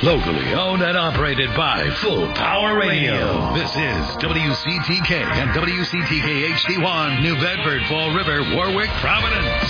Locally owned and operated by Full Power Radio. This is WCTK and WCTK HD1, New Bedford, Fall River, Warwick, Providence.